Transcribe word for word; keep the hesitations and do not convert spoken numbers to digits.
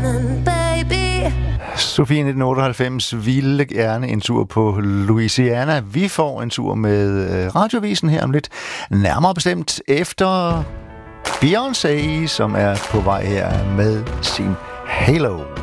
running, baby. Sofie nitten otteoghalvfems ville gerne en tur på Louisiana. Vi får en tur med Radiovisen her om lidt. Nærmere bestemt efter Beyoncé, som er på vej her med sin Halo.